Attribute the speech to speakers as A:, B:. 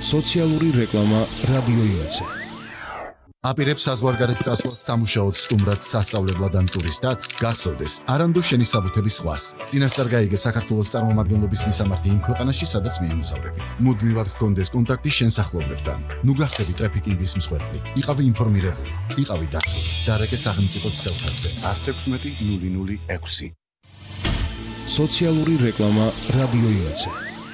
A: სოციალური რეკლამა რადიო იმედზე.
B: აპირებს საზღვარგარეთ წასვლას სამუშაოდ სტუმრად სასწავლებლად ან ტურისტად, გახსოვდეს, არანდო შენი საბუთების სხვას. წინასწარ გაიგე საქართველოს წარმომადგენლობის მისამართი იმ ქვეყანაში, სადაც მიემგზავრები. მუდმივად ჰქონდეს კონტაქტი შენ სახლობლებთან. ნუ გახდები ტრაფიკინგის მსხვერპლი. იყავი ინფორმირებული, იყავი დაცული. დარეკე სახელმწიფო ხელფასზე. 116 006.
A: სოციალური რეკლამა რადიო იმედზე.